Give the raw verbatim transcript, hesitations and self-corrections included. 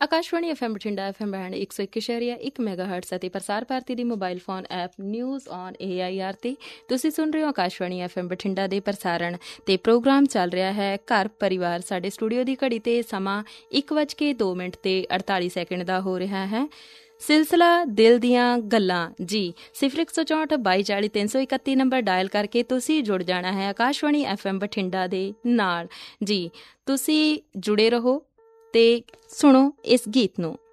Akashvani F M Bathinda F M band ਇੱਕ ਸੌ ਇੱਕ ਇਸ਼ਾਰੀਆ ਇੱਕ ਮੈਗਾ ਹਰਟਸ ਅਤੇ ਪ੍ਰਸਾਰ ਭਾਰਤੀ ਦੀ mobile phone app news on A I R ਤੇ ਤੁਸੀਂ ਸੁਣ ਰਹੇ ਹੋ ਆਕਾਸ਼ਵਾਣੀ ਐਫ ਐਮ ਬਠਿੰਡਾ ਦੇ ਪ੍ਰਸਾਰਣ ਤੇ ਪ੍ਰੋਗਰਾਮ ਚੱਲ ਰਿਹਾ ਹੈ ਘਰ ਪਰਿਵਾਰ। ਸਾਡੇ ਸਟੂਡੀਓ ਦੀ ਘੜੀ ਤੇ ਸਮਾਂ ਇੱਕ ਵੱਜ ਕੇ ਦੋ ਮਿੰਟ ਤੇ ਅੜਤਾਲੀ ਸੈਕਿੰਡ ਦਾ ਹੋ ਰਿਹਾ ਹੈ। ਸਿਲਸਿਲਾ ਦਿਲ ਦੀਆਂ ਗੱਲਾਂ ਜੀ ਸਿਫਰ ਇੱਕ ਸੌ ਚੌਂਹਠ ਬਾਈ ਚਾਲੀ ਤਿੰਨ ਸੌ ਇਕੱਤੀ ਨੰਬਰ ਡਾਇਲ ਕਰਕੇ ਤੁਸੀਂ ਜੁੜ ਜਾਣਾ ਹੈ ਆਕਾਸ਼ਵਾਣੀ ਐਫ ਐਮ ਬਠਿੰਡਾ ਦੇ ਨਾਲ ਜੀ। ਤੁਸੀਂ ਜੁੜੇ ਰਹੋ ਤੇ ਸੁਣੋ ਇਸ ਗੀਤ ਨੂੰ।